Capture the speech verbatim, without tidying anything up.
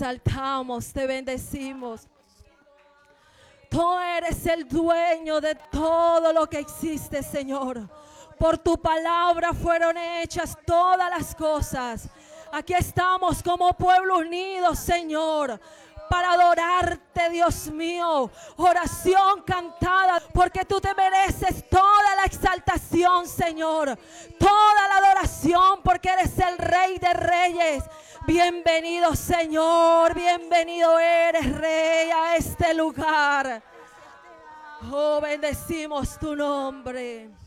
exaltamos, te bendecimos. Tú eres el dueño de todo lo que existe, Señor. Por tu palabra fueron hechas todas las cosas. Aquí estamos como pueblo unido, Señor, para adorarte, Dios mío. Oración cantada, porque tú te mereces toda la exaltación, Señor. Toda la adoración, porque eres el Rey de Reyes. Bienvenido, Señor, bienvenido eres, Rey, a este lugar. Oh, bendecimos tu nombre.